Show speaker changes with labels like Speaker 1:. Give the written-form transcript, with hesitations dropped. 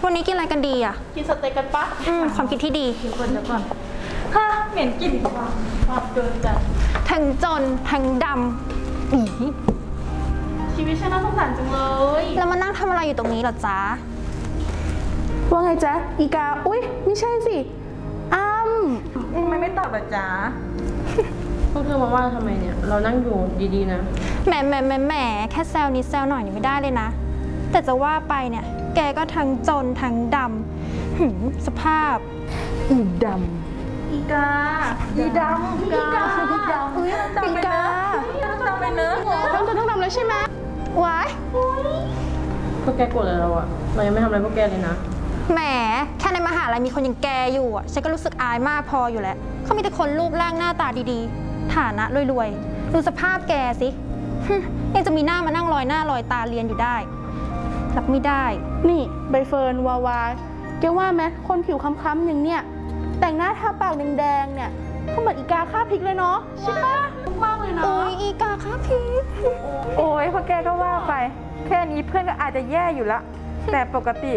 Speaker 1: วันนี้กินอะไรกันดีอ่ะ
Speaker 2: กินสเต็กกันปะ
Speaker 1: ความคิดที่ดี
Speaker 2: เดี๋ยวก่อนฮะเหม็นกลิ่นความเกินจัด
Speaker 1: ทั้งจนทั้งดำอี
Speaker 2: ชีวิตฉันน่าสงสารจังเลย
Speaker 1: แล้วมานั่งทำอะไรอยู่ตรงนี้เหรอจ๊ะ
Speaker 3: ว่าไงจ๊ะอีกาอุ๊ยไม่ใช่สิ
Speaker 2: ทำไมไม่ตอบล่ะจ๊ะ
Speaker 4: พวกเธอมาว่าทำไมเนี่ย เรานั่งอยู่ดีๆนะ
Speaker 1: แหมแค่แซวนิดแซวหน่อยนี่ไม่ได้เลยนะ แต่จะว่าไปเนี่ย แกก็ทั้งจนทั้งดำสภาพ
Speaker 3: อีด
Speaker 2: อีกาอีดำอีกาอีดำอุ้ยเราจำไปเนอะเราจำไปเนอะ
Speaker 3: ำต้องดำแล้วใช่ไหม
Speaker 1: ว้าย
Speaker 4: พวกแกโกรธอะไรเราอะเรายังไม่ทำอะไรพวกแกเลยนะ
Speaker 1: แหมแค่ในมหาลัยมีคนอย่างแกอยู่อ่ะฉันก็รู้สึกอายมากพออยู่แล้วเขามีแต่คนรูปร่างหน้าตาดีๆ ฐานะรวยๆ ดูสภาพแกสิยังจะมีหน้ามานั่งลอยหน้าลอยตาเรียนอยู่ได้ รับไม่ได้
Speaker 3: นี่ใบเฟิร์นวาวาแกว่าไหมคนผิวค้ำๆอย่างเนี้ยแต่งหน้าทาปากแดงๆเนี่ยเขาเหมือนอีกาฆ่าพริกเลยเนาะใช่ปะ
Speaker 2: มากเลยนะ
Speaker 1: โอ้ยอีกาค่ะพีช
Speaker 5: โอ้ยพอแกก็ว่าไป แค่นี้เพื่อนก็อาจจะแย่อยู่ละ แต่ปกติ